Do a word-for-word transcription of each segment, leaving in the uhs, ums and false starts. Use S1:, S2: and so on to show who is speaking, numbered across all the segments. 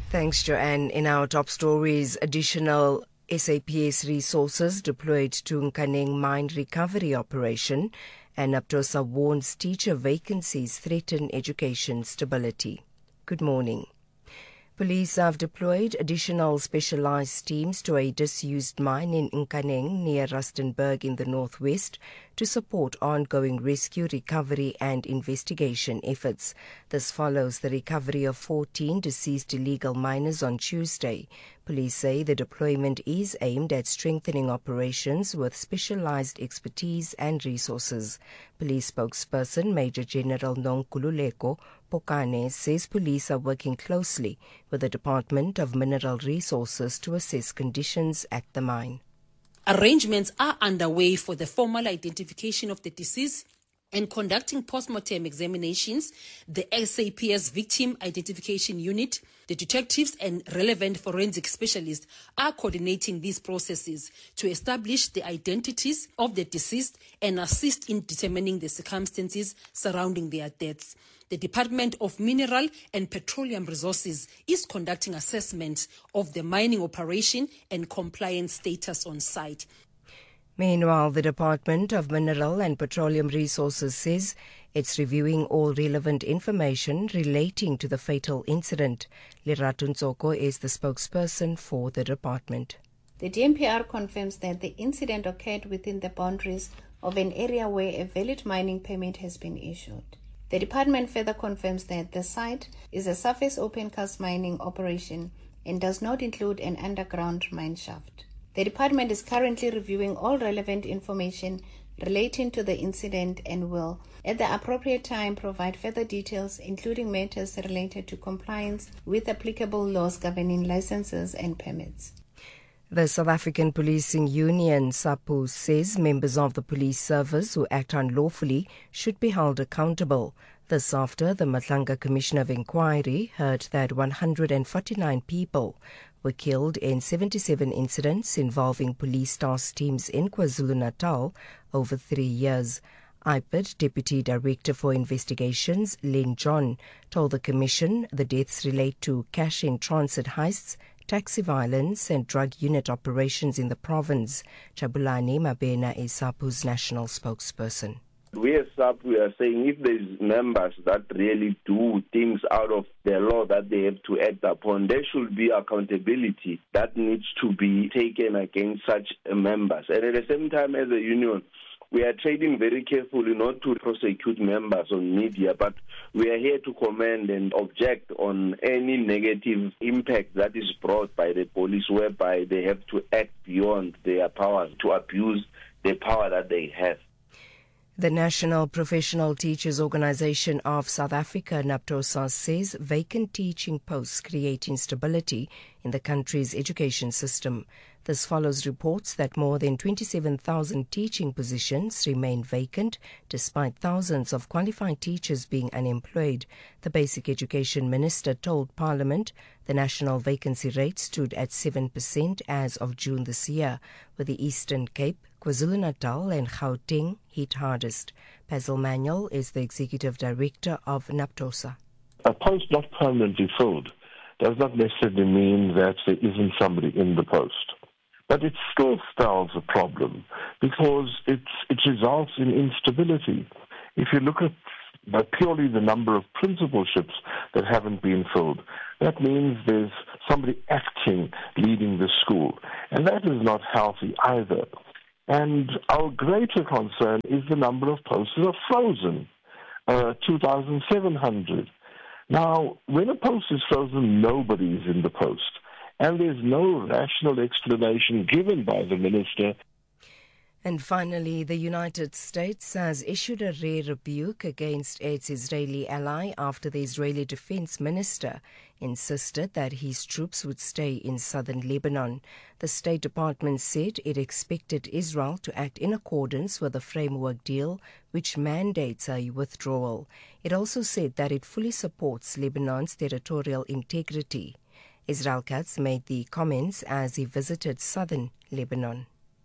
S1: Thanks, Joanne. In our top stories, additional S A P S resources deployed to Nkaneng mine recovery operation, and NAPTOSA warns teacher vacancies threaten education stability. Good morning. Police have deployed additional specialized teams to a disused mine in Nkaneng near Rustenburg in the northwest to support ongoing rescue, recovery and investigation efforts. This follows the recovery of fourteen deceased illegal miners on Tuesday. Police say the deployment is aimed at strengthening operations with specialized expertise and resources. Police spokesperson Major General Nonkululeko Pokane says police are working closely with the Department of Mineral Resources to assess conditions at the mine.
S2: Arrangements are underway for the formal identification of the deceased and conducting post-mortem examinations. The S A P S Victim Identification Unit, the detectives and relevant forensic specialists are coordinating these processes to establish the identities of the deceased and assist in determining the circumstances surrounding their deaths. The Department of Mineral and Petroleum Resources is conducting assessment of the mining operation and compliance status on site.
S1: Meanwhile, the Department of Mineral and Petroleum Resources says it's reviewing all relevant information relating to the fatal incident. Lerato Ntsoko is the spokesperson for the department.
S3: The D M P R confirms that the incident occurred within the boundaries of an area where a valid mining permit has been issued. The department further confirms that the site is a surface open cast mining operation and does not include an underground mine shaft. The department is currently reviewing all relevant information relating to the incident and will, at the appropriate time, provide further details, including matters related to compliance with applicable laws governing licenses and permits.
S1: The South African Policing Union, SAPU, says members of the police service who act unlawfully should be held accountable. This after the Matlanga Commission of Inquiry heard that one hundred forty-nine people were killed in seventy-seven incidents involving police task teams in KwaZulu-Natal over three years. I P I D Deputy Director for Investigations, Lynn John, told the Commission the deaths relate to cash-in-transit heists, taxi violence and drug unit operations in the province. Chabulani Mabena is SAPU's national spokesperson.
S4: We as SAPU we are saying if there's members that really do things out of the law that they have to act upon, there should be accountability that needs to be taken against such members. And at the same time, as a union, we are trading very carefully not to prosecute members on media, but we are here to commend and object on any negative impact that is brought by the police, whereby they have to act beyond their powers to abuse the power that they have.
S1: The National Professional Teachers Organisation of South Africa, NAPTOSA, says vacant teaching posts create instability in the country's education system. This follows reports that more than twenty-seven thousand teaching positions remain vacant despite thousands of qualified teachers being unemployed. The Basic Education Minister told Parliament the national vacancy rate stood at seven percent as of June this year, with the Eastern Cape, KwaZulu-Natal and Gauteng hit hardest. Basil Manuel is the Executive Director of NAPTOSA.
S5: A post not permanently filled does not necessarily mean that there isn't somebody in the post. But it still spells a problem because it's, it results in instability. If you look at uh, purely the number of principalships that haven't been filled, that means there's somebody acting, leading the school. And that is not healthy either. And our greater concern is the number of posts that are frozen, uh, two thousand seven hundred. Now, when a post is frozen, nobody is in the post. And there's no rational explanation given by the minister.
S1: And finally, the United States has issued a rare rebuke against its Israeli ally after the Israeli defense minister insisted that his troops would stay in southern Lebanon. The State Department said it expected Israel to act in accordance with the framework deal, which mandates a withdrawal. It also said that it fully supports Lebanon's territorial integrity. Israel Katz made the comments as he visited southern Lebanon.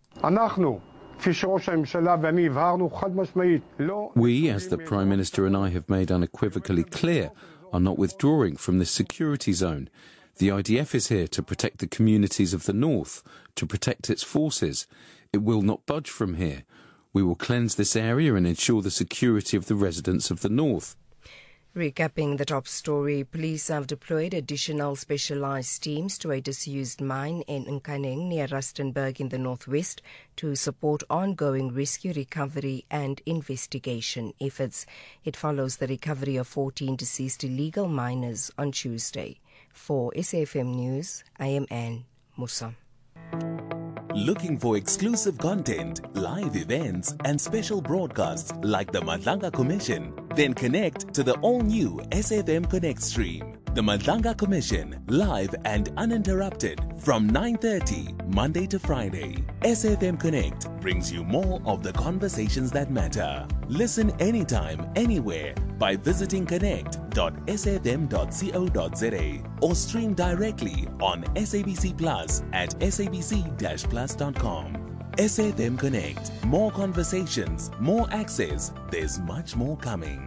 S6: We, as the Prime Minister and I have made unequivocally clear, are not withdrawing from the security zone. The I D F is here to protect the communities of the north, to protect its forces. It will not budge from here. We will cleanse this area and ensure the security of the residents of the north.
S1: Recapping the top story, police have deployed additional specialized teams to a disused mine in Nkaneng near Rustenburg in the northwest to support ongoing rescue, recovery and investigation efforts. It follows the recovery of fourteen deceased illegal miners on Tuesday. For S A F M News, I am Anne Musa.
S7: Looking for exclusive content, live events, and special broadcasts like the Madlanga Commission? Then connect to the all-new S A F M Connect stream. The Madlanga Commission, live and uninterrupted from nine thirty, Monday to Friday. S A F M Connect brings you more of the conversations that matter. Listen anytime, anywhere by visiting connect dot s a f m dot co dot z a or stream directly on S A B C Plus at s a b c dash plus dot com. S A F M Connect. More conversations, more access. There's much more coming.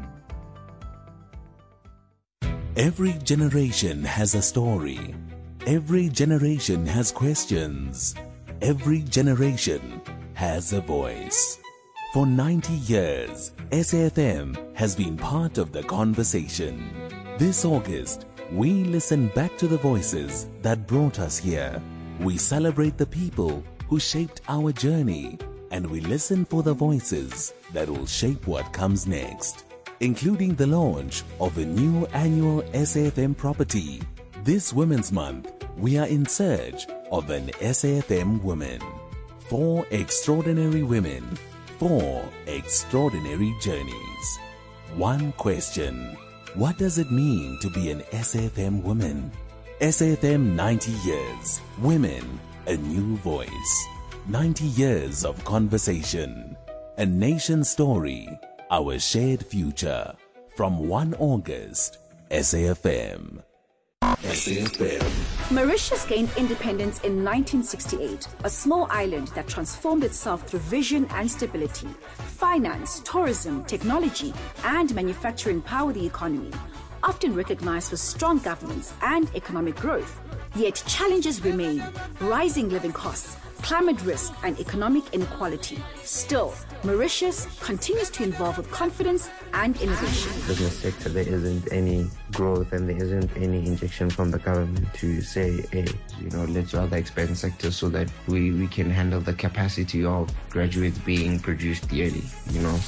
S7: Every generation has a story. Every generation has questions. Every generation has a voice. For ninety years, S A F M has been part of the conversation. This August, we listen back to the voices that brought us here. We celebrate the people who shaped our journey, and we listen for the voices that will shape what comes next, including the launch of a new annual S A F M property. This Women's Month, we are in search of an S A F M woman. Four extraordinary women, four extraordinary journeys. One question: what does it mean to be an S A F M woman? S A F M ninety years. Women, a new voice. ninety years of conversation. A nation story. Our shared future. From first of August, S A F M. S A F M.
S8: Mauritius gained independence in nineteen sixty-eight, a small island that transformed itself through vision and stability. Finance, tourism, technology, and manufacturing power the economy, often recognized for strong governance and economic growth. Yet challenges remain: rising living costs, climate risk, and economic inequality. Still, Mauritius continues to evolve with confidence and innovation.
S9: Business sector, there isn't any growth and there isn't any injection from the government to say, hey, you know, let's rather expand sectors so that we, we can handle the capacity of graduates being produced yearly, you know.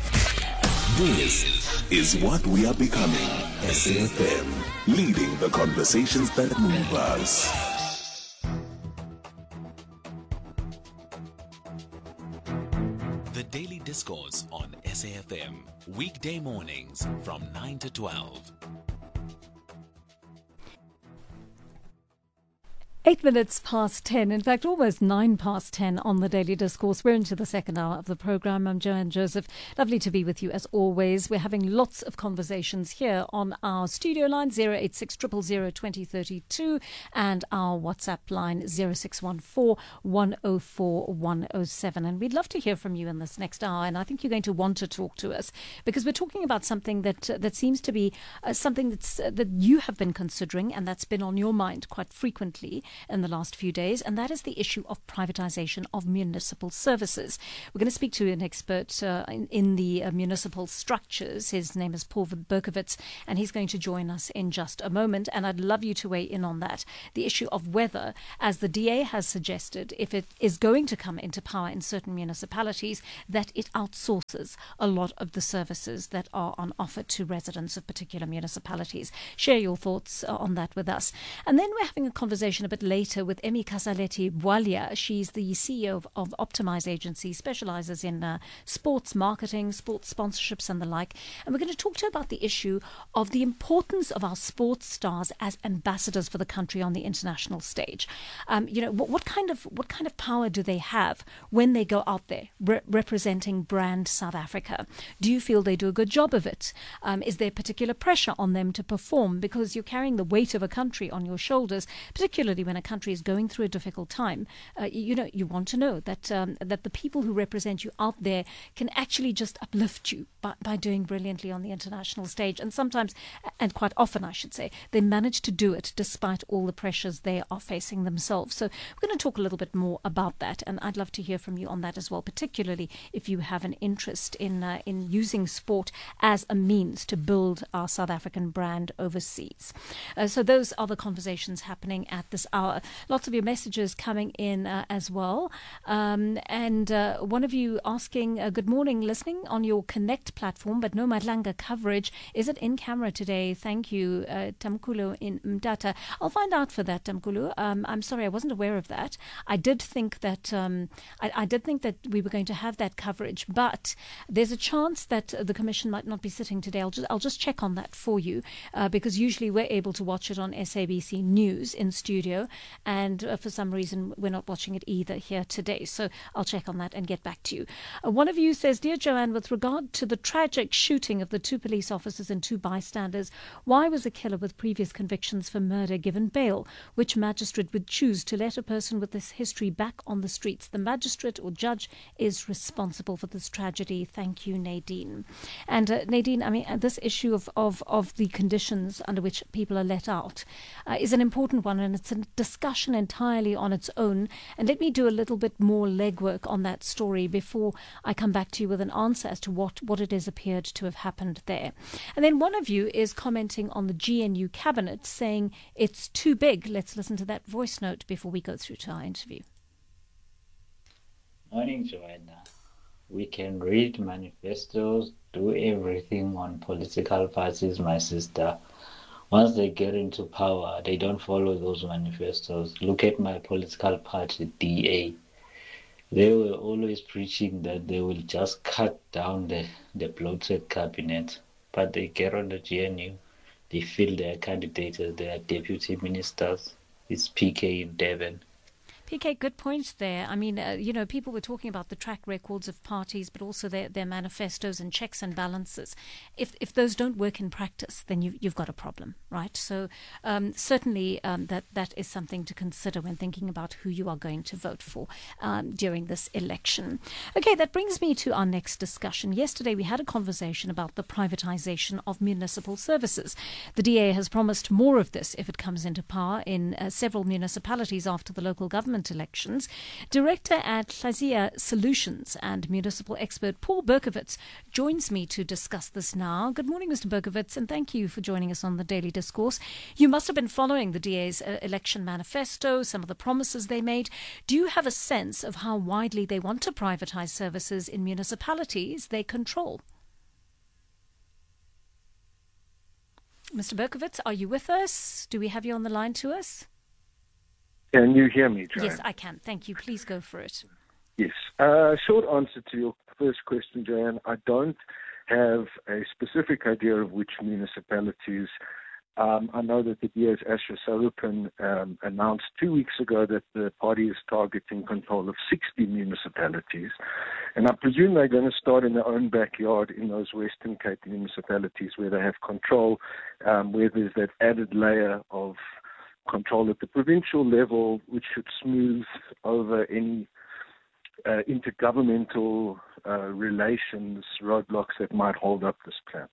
S7: This is what we are becoming. S A F M, leading the conversations that move us. The Daily Discourse on S A F M, weekday mornings from nine to twelve.
S10: Eight minutes past ten, in fact almost nine past ten on the Daily Discourse. We're into the second hour of the programme. I'm Joanne Joseph. Lovely to be with you as always. We're having lots of conversations here on our studio line zero eight six zero zero zero two zero three two and our WhatsApp line zero six one four one zero four one zero seven. And we'd love to hear from you in this next hour, and I think you're going to want to talk to us because we're talking about something that uh, that seems to be uh, something that's uh, that you have been considering and that's been on your mind quite frequently in the last few days, and that is the issue of privatization of municipal services. We're going to speak to an expert uh, in, in the uh, municipal structures. His name is Paul Berkowitz, and he's going to join us in just a moment, and I'd love you to weigh in on that. The issue of whether, as the D A has suggested, if it is going to come into power in certain municipalities, that it outsources a lot of the services that are on offer to residents of particular municipalities. Share your thoughts uh, on that with us. And then we're having a conversation a bit later with Emmy Kasaleti Bwalia. She's the C E O of, of Optimize Agency, specializes in uh, sports marketing, sports sponsorships and the like. And we're going to talk to her about the issue of the importance of our sports stars as ambassadors for the country on the international stage. Um, you know, what, what kind of what kind of power do they have when they go out there re- representing brand South Africa? Do you feel they do a good job of it? Um, is there particular pressure on them to perform because you're carrying the weight of a country on your shoulders, particularly when when a country is going through a difficult time, uh, you know, you want to know that um, that the people who represent you out there can actually just uplift you by, by doing brilliantly on the international stage. And sometimes, and quite often, I should say, they manage to do it despite all the pressures they are facing themselves. So we're going to talk a little bit more about that, and I'd love to hear from you on that as well, particularly if you have an interest in uh, in using sport as a means to build our South African brand overseas. Uh, so those are the conversations happening at this hour. Lots of your messages coming in uh, as well. Um, and uh, one of you asking, uh, good morning, listening on your Connect platform, but no Madlanga coverage. Is it in camera today? Thank you, uh, Tamkulu in Mdata. I'll find out for that, Tamkulu. Um, I'm sorry, I wasn't aware of that. I did think that um, I, I did think that we were going to have that coverage, but there's a chance that the Commission might not be sitting today. I'll just I'll just check on that for you, uh, because usually we're able to watch it on S A B C News in studio, and uh, for some reason we're not watching it either here today. So I'll check on that and get back to you. Uh, one of you says, Dear Joanne, with regard to the tragic shooting of the two police officers and two bystanders, why was a killer with previous convictions for murder given bail? Which magistrate would choose to let a person with this history back on the streets? The magistrate or judge is responsible for this tragedy. Thank you, Nadine. And uh, Nadine, I mean, uh, this issue of, of, of the conditions under which people are let out uh, is an important one, and it's a discussion entirely on its own. And let me do a little bit more legwork on that story before I come back to you with an answer as to what, what it is appeared to have happened there. And then one of you is commenting on the G N U cabinet, saying it's too big. Let's listen to that voice note before we go through to our interview.
S11: Morning, Joanna. We can read manifestos, do everything on political parties, my sister. Once they get into power, they don't follow those manifestos. Look at my political party, D A. They were always preaching that they will just cut down the, the bloated cabinet, but they get on the G N U, they fill their candidates as their deputy ministers. It's P K in Devon.
S10: P K, good point there. I mean, uh, you know, people were talking about the track records of parties, but also their, their manifestos and checks and balances. If if those don't work in practice, then you, you've got a problem, right? So um, certainly um, that, that is something to consider when thinking about who you are going to vote for um, during this election. Okay, that brings me to our next discussion. Yesterday we had a conversation about the privatization of municipal services. The D A has promised more of this if it comes into power in uh, several municipalities after the local government elections. Director at Hlazia Solutions and municipal expert Paul Berkowitz joins me to discuss this now. Good morning, Mister Berkowitz, and thank you for joining us on the Daily Discourse. You must have been following the D A's uh, election manifesto, some of the promises they made. Do you have a sense of how widely they want to privatize services in municipalities they control? Mister Berkowitz, are you with us? Do we have you on the line to us?
S12: Can you hear me, Joanne?
S10: Yes, I can. Thank you. Please go for it.
S12: Yes. Uh, short answer to your first question, Joanne. I don't have a specific idea of which municipalities. Um, I know that the D A's Asher Sarupin um, announced two weeks ago that the party is targeting control of sixty municipalities. And I presume they're going to start in their own backyard in those Western Cape municipalities where they have control, um, where there's that added layer of control at the provincial level, which should smooth over any uh, intergovernmental uh, relations roadblocks that might hold up this plan.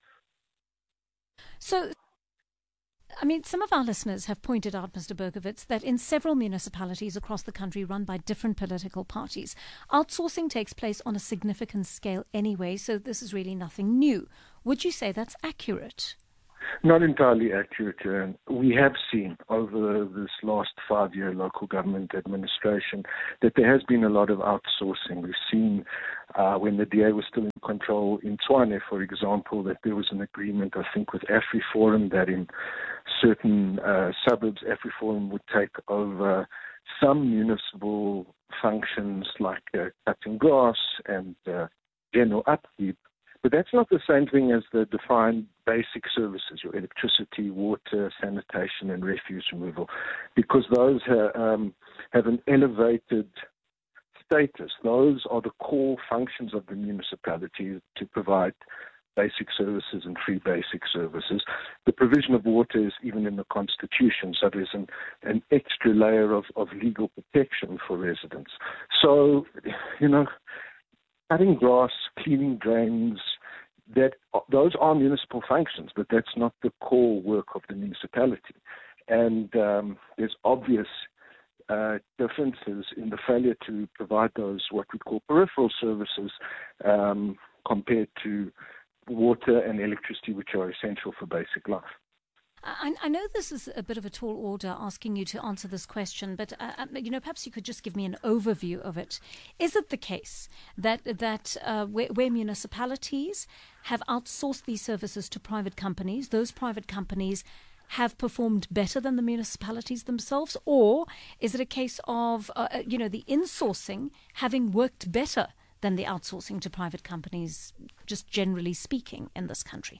S10: So, I mean, some of our listeners have pointed out, Mister Berkowitz, that in several municipalities across the country run by different political parties, outsourcing takes place on a significant scale anyway, so this is really nothing new. Would you say that's accurate?
S12: Not entirely accurate, and we have seen over this last five-year local government administration that there has been a lot of outsourcing. We've seen uh, when the D A was still in control in Tshwane, for example, that there was an agreement, I think, with AfriForum that in certain uh, suburbs, AfriForum would take over some municipal functions like uh, cutting grass and uh, general upkeep. But that's not the same thing as the defined basic services, your electricity, water, sanitation, and refuse removal, because those ha- um, have an elevated status. Those are the core functions of the municipality to provide basic services and free basic services. The provision of water is even in the Constitution, so there's an, an extra layer of, of legal protection for residents. So, you know, cutting grass, cleaning drains, that those are municipal functions, but that's not the core work of the municipality. And um, there's obvious uh, differences in the failure to provide those what we call peripheral services um, compared to water and electricity, which are essential for basic life.
S10: I, I know this is a bit of a tall order asking you to answer this question, but uh, you know, perhaps you could just give me an overview of it. Is it the case that that uh, where, where municipalities have outsourced these services to private companies, those private companies have performed better than the municipalities themselves, or is it a case of uh, you know the insourcing having worked better than the outsourcing to private companies, just generally speaking, in this country?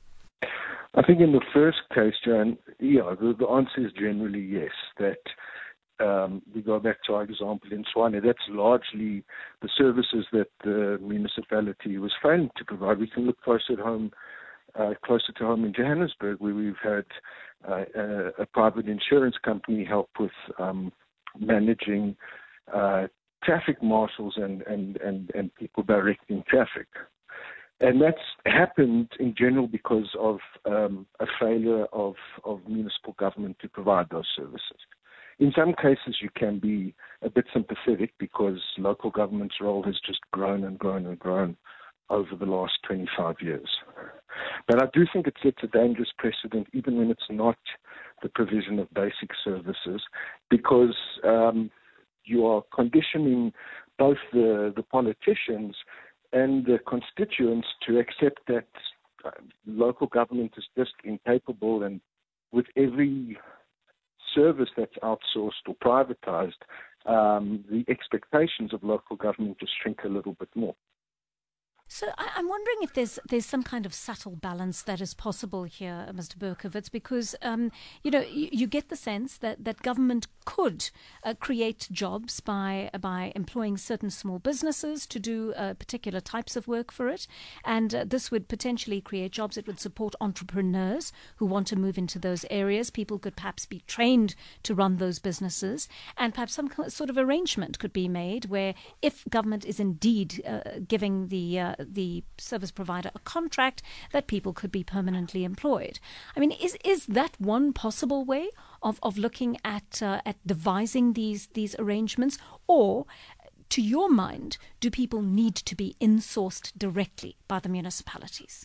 S12: I think in the first case, Joanne, yeah, the, the answer is generally yes. That um, we go back to our example in Tshwane, that's largely the services that the municipality was failing to provide. We can look closer at home, uh, closer to home in Johannesburg, where we've had uh, a, a private insurance company help with um, managing uh, traffic marshals and, and, and, and people directing traffic. And that's happened in general because of um, a failure of, of municipal government to provide those services. In some cases, you can be a bit sympathetic because local government's role has just grown and grown and grown over the last twenty-five years. But I do think it sets a dangerous precedent, even when it's not the provision of basic services, because um, you are conditioning both the, the politicians and the constituents to accept that uh, local government is just incapable, and with every service that's outsourced or privatized, um, the expectations of local government just shrink a little bit more.
S10: So I'm wondering if there's there's some kind of subtle balance that is possible here, Mister Berkowitz, because um, you know you, you get the sense that, that government could uh, create jobs by by employing certain small businesses to do uh, particular types of work for it, and uh, this would potentially create jobs. It would support entrepreneurs who want to move into those areas. People could perhaps be trained to run those businesses, and perhaps some sort of arrangement could be made where, if government is indeed uh, giving the uh, the service provider a contract, that people could be permanently employed. I mean, is is that one possible way of, of looking at uh, at devising these these arrangements, or, to your mind, do people need to be insourced directly by the municipalities?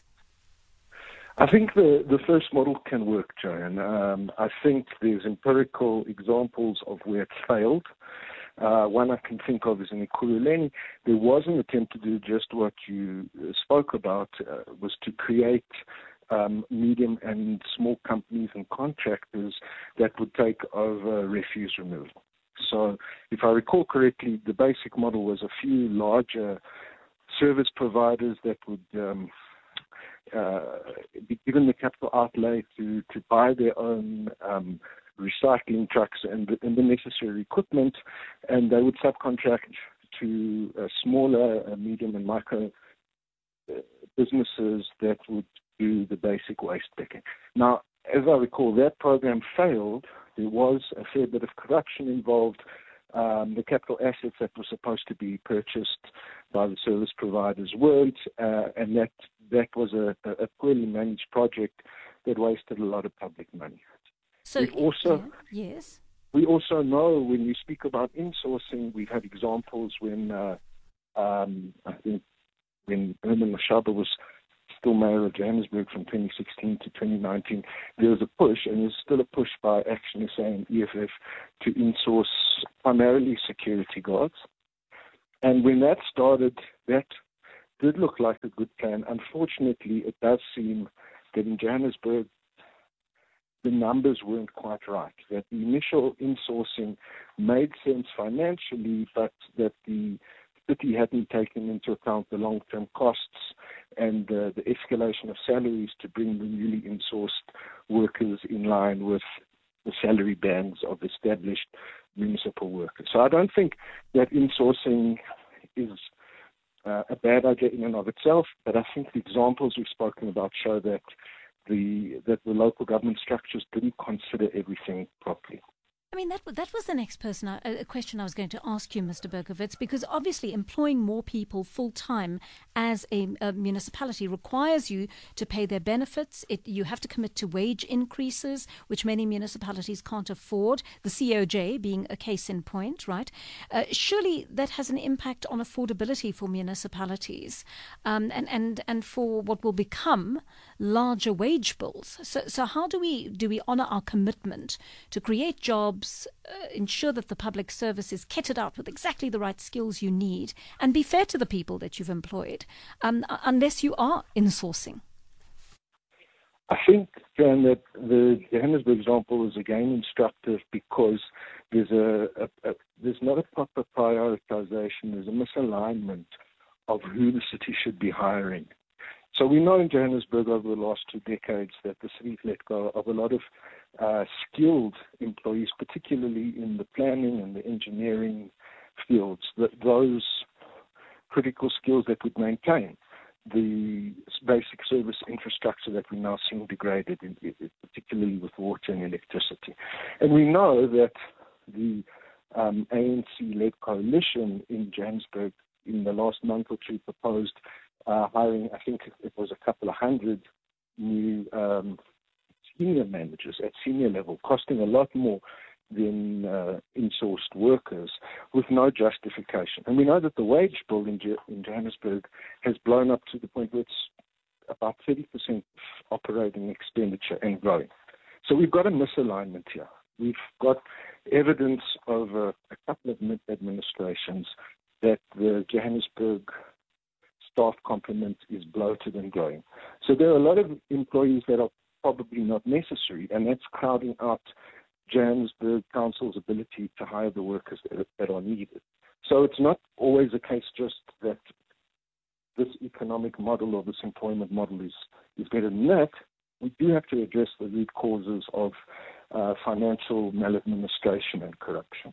S12: I think the, the first model can work, Joanne. Um, I think there's empirical examples of where it failed. Uh, one I can think of is in Ekurhuleni. There was an attempt to do just what you spoke about, uh, was to create um, medium and small companies and contractors that would take over refuse removal. So if I recall correctly, the basic model was a few larger service providers that would um, uh, be given the capital outlay to, to buy their own um recycling trucks and the, and the necessary equipment, and they would subcontract to uh, smaller, uh, medium and micro uh, businesses that would do the basic waste picking. Now, as I recall, that program failed. There was a fair bit of corruption involved. Um, the capital assets that were supposed to be purchased by the service providers weren't, uh, and that, that was a, a poorly managed project that wasted a lot of public money.
S10: So,
S12: we've also,
S10: yeah, yes.
S12: We also know when we speak about insourcing, we've had examples when uh, um, I think when Herman Mashaba was still mayor of Johannesburg from twenty sixteen to twenty nineteen, there was a push, and there's still a push by Action S A and E F F to insource primarily security guards. And when that started, that did look like a good plan. Unfortunately, it does seem that in Johannesburg, the numbers weren't quite right, that the initial insourcing made sense financially, but that the city hadn't taken into account the long-term costs and uh, the escalation of salaries to bring the newly insourced workers in line with the salary bands of established municipal workers. So I don't think that insourcing is uh, a bad idea in and of itself, but I think the examples we've spoken about show that the that the local government structures didn't consider everything properly.
S10: I mean, that that was the next person, I, a question I was going to ask you, Mister Berkowitz, because obviously employing more people full-time as a, a municipality requires you to pay their benefits. It, you have to commit to wage increases, which many municipalities can't afford, the C O J being a case in point, right? Uh, surely that has an impact on affordability for municipalities um, and, and, and for what will become larger wage bills. So, so how do we, do we honour our commitment to create jobs, Uh, ensure that the public service is kitted out with exactly the right skills you need, and be fair to the people that you've employed, um, unless you are insourcing?
S12: I think, Jan, that the Johannesburg example is again instructive because there's a, a, a there's not a proper prioritization, there's a misalignment of who the city should be hiring. So we know in Johannesburg over the last two decades that the city's let go of a lot of uh, skilled employees, particularly in the planning and the engineering fields, that those critical skills that would maintain the basic service infrastructure that we're now seeing degraded, in, in, particularly with water and electricity. And we know that the um, A N C-led coalition in Johannesburg in the last month or two proposed uh, hiring, I think it was a couple of hundred new um, senior managers at senior level, costing a lot more than uh, insourced workers with no justification. And we know that the wage bill in, jo- in Johannesburg has blown up to the point where it's about thirty percent operating expenditure and growing. So we've got a misalignment here. We've got evidence over a couple of administrations that the Johannesburg staff complement is bloated and growing. So there are a lot of employees that are probably not necessary, and that's crowding out Johannesburg Council's ability to hire the workers that, that are needed. So it's not always a case just that this economic model or this employment model is, is better than that. We do have to address the root causes of uh, financial maladministration and corruption.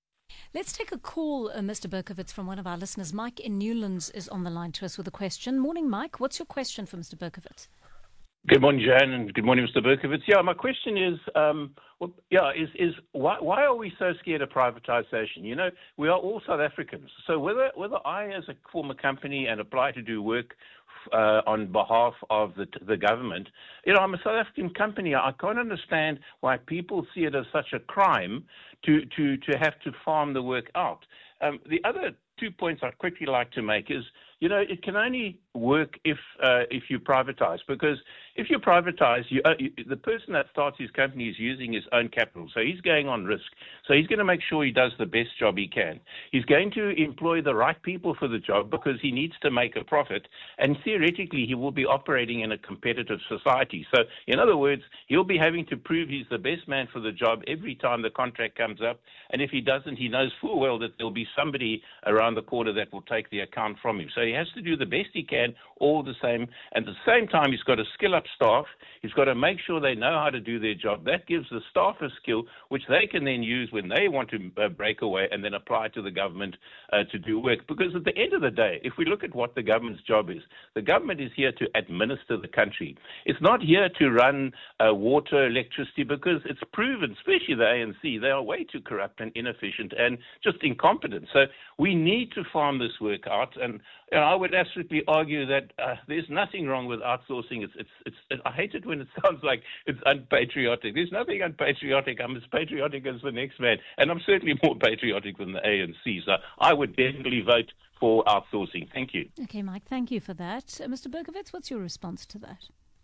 S10: Let's take a call, uh, Mister Berkowitz, from one of our listeners. Mike in Newlands is on the line to us with a question. Morning, Mike. What's your question for Mister Berkowitz?
S13: Good morning, Jan, and good morning, Mister Berkowitz. Yeah, my question is, um, well, yeah, is is why why are we so scared of privatization? You know, we are all South Africans. So whether whether I, as a former company, and apply to do work uh, on behalf of the the government, you know, I'm a South African company. I can't understand why people see it as such a crime to to to have to farm the work out. Um, the other two points I'd quickly like to make is, you know, it can only work if uh, if you privatize, because if you privatize, you, uh, you, the person that starts his company is using his own capital, so he's going on risk. So he's going to make sure he does the best job he can. He's going to employ the right people for the job because he needs to make a profit, and theoretically he will be operating in a competitive society. So in other words, he'll be having to prove he's the best man for the job every time the contract comes up, and if he doesn't, he knows full well that there'll be somebody around the corner that will take the account from him. So he has to do the best he can, all the same. And at the same time, he's got to skill up staff. He's got to make sure they know how to do their job. That gives the staff a skill which they can then use when they want to uh, break away and then apply to the government uh, to do work. Because at the end of the day, if we look at what the government's job is, the government is here to administer the country. It's not here to run uh, water, electricity, because it's proven, especially the A N C, they are way too corrupt and inefficient and just incompetent. So we need to farm this work out. And you know, I would absolutely argue that uh, there's nothing wrong with outsourcing. It's, it's, it's, it, I hate it when it sounds like it's unpatriotic. There's nothing unpatriotic. I'm as patriotic as the next man, and I'm certainly more patriotic than the A N C. So I would definitely vote for outsourcing. Thank you.
S10: Okay, Mike, thank you for that. Uh, Mister Berkowitz, what's your response to that?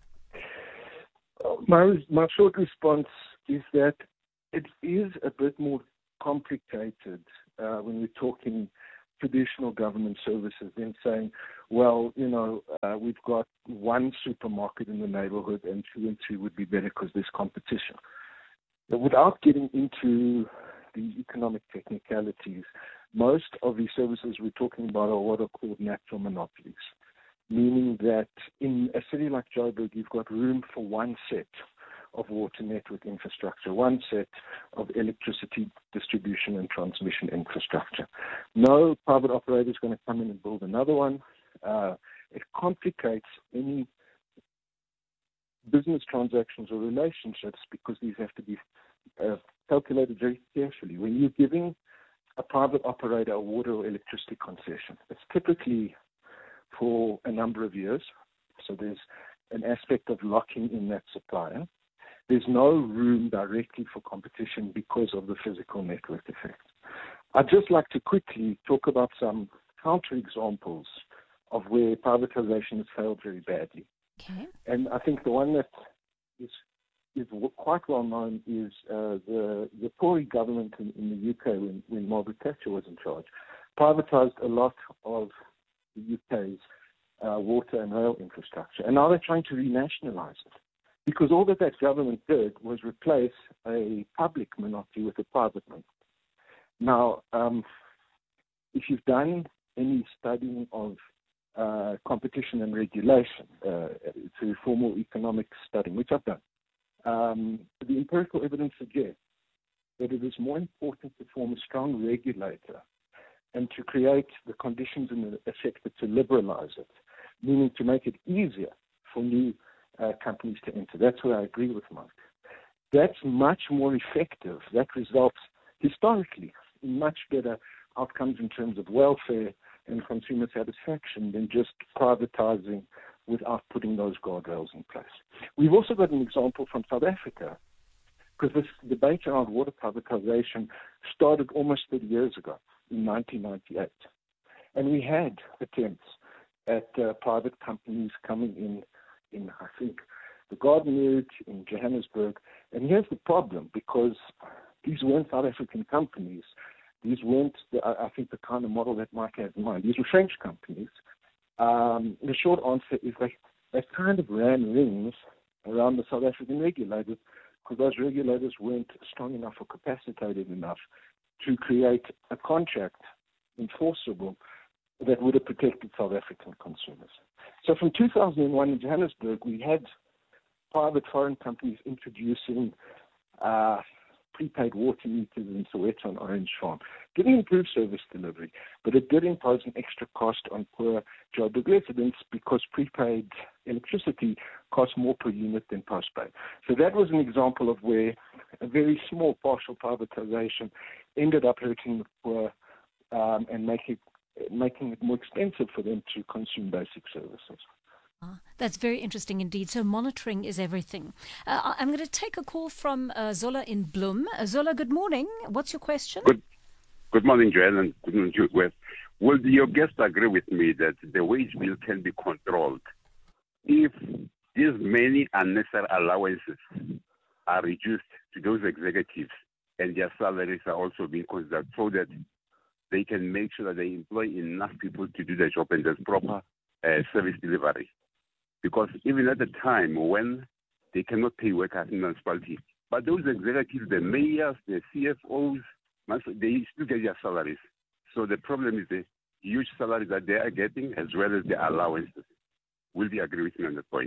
S12: My, my short response is that it is a bit more complicated uh, when we're talking traditional government services than saying, well, you know, uh, we've got one supermarket in the neighborhood and two and two would be better because there's competition. But without getting into the economic technicalities, most of these services we're talking about are what are called natural monopolies, meaning that in a city like Joburg, you've got room for one set of water network infrastructure, one set of electricity distribution and transmission infrastructure. No private operator is going to come in and build another one. Uh, it complicates any business transactions or relationships because these have to be uh, calculated very carefully. When you're giving a private operator a water or electricity concession, it's typically for a number of years. So there's an aspect of locking in that supplier. There's no room directly for competition because of the physical network effect. I'd just like to quickly talk about some counterexamples of where privatization has failed very badly.
S10: Okay.
S12: And I think the one that is is quite well known is uh, the the Tory government in, in the U K when, when Margaret Thatcher was in charge, privatized a lot of the U K's uh, water and rail infrastructure. And now they're trying to renationalize it. Because all that that government did was replace a public monopoly with a private monopoly. Now, um, if you've done any studying of uh, competition and regulation uh, through formal economic studying, which I've done, um, the empirical evidence suggests that it is more important to form a strong regulator and to create the conditions in the sector to liberalize it, meaning to make it easier for new uh, companies to enter. That's where I agree with Mark. That's much more effective. That results historically in much better outcomes in terms of welfare and consumer satisfaction than just privatizing without putting those guardrails in place. We've also got an example from South Africa, because this debate around water privatization started almost thirty years ago, in nineteen ninety-eight. And we had attempts at uh, private companies coming in, in, I think, the Garden in Johannesburg. And here's the problem, because these weren't South African companies. These weren't, the, I think, the kind of model that Mike has in mind. These were French companies. Um, the short answer is they, they kind of ran rings around the South African regulators because those regulators weren't strong enough or capacitated enough to create a contract enforceable that would have protected South African consumers. So from two thousand one in Johannesburg, we had private foreign companies introducing uh, prepaid water meters in Soweto and Orange Farm. Didn't improve service delivery, but it did impose an extra cost on poor Joburg residents because prepaid electricity costs more per unit than postpaid. So that was an example of where a very small partial privatization ended up hurting the poor um, and making making it more expensive for them to consume basic services.
S10: That's very interesting indeed. So monitoring is everything. Uh, I'm going to take a call from uh, Zola in Bloem. Uh, Zola, good morning. What's your question?
S14: Good, good morning, Joanne, and good morning, West. Will your guest agree with me that the wage bill can be controlled if these many unnecessary allowances are reduced to those executives and their salaries are also being considered so that they can make sure that they employ enough people to do the job and there's proper uh, service delivery? Because even at the time when they cannot pay workers in municipality, but those executives, the mayors, the C F Os, they still get their salaries. So the problem is the huge salaries that they are getting as well as the allowances. Will you agree with me on that point?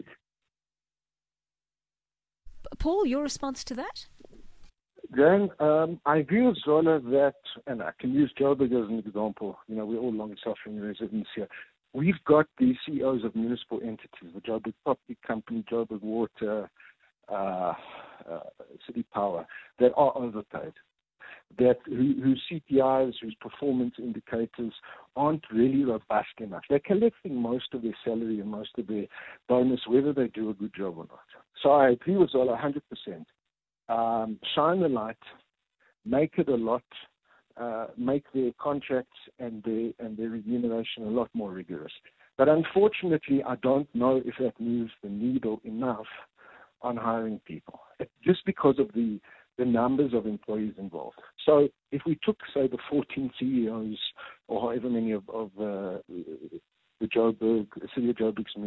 S10: Paul, your response to that?
S12: Jan, um, I agree with Zola that, and I can use Joburg as an example. You know, we're all long-suffering residents here. We've got the C E Os of municipal entities, the Joburg Property Company, Joburg Water, uh, uh, City Power, that are overpaid, that who, whose C P Is, whose performance indicators aren't really robust enough. They're collecting most of their salary and most of their bonus, whether they do a good job or not. So I agree with Zola one hundred percent. Um, shine the light, make it a lot, uh, make their contracts and their, and their remuneration a lot more rigorous. But unfortunately, I don't know if that moves the needle enough on hiring people, just because of the, the numbers of employees involved. So if we took, say, the fourteen C E Os or however many of, of uh, the Joburg, City of Joburg's